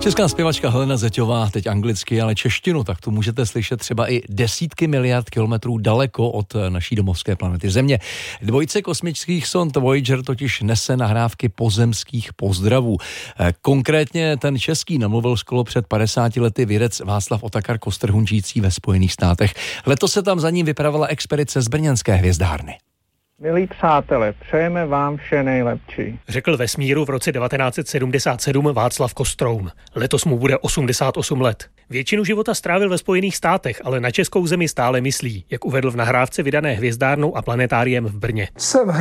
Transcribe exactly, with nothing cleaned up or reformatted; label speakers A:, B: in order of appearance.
A: Česká zpěvačka Helena Zeťová, teď anglicky, ale češtinu, tak tu můžete slyšet třeba i desítky miliard kilometrů daleko od naší domovské planety Země. Dvojice kosmických sond Voyager totiž nese nahrávky pozemských pozdravů. Konkrétně ten český namluvil skoro před padesáti lety vědec Václav Otakar Kostrhun žijící ve Spojených státech. Letos se tam za ním vypravila expedice z brněnské hvězdárny.
B: Milí přátelé, přejeme vám vše nejlepší.
C: Řekl vesmíru v roce devatenáct set sedmdesát sedm Václav Kostroun. Letos mu bude osmdesát osm let. Většinu života strávil ve Spojených státech, ale na českou zemi stále myslí, jak uvedl v nahrávce vydané hvězdárnou a planetáriem v Brně.
D: Jsem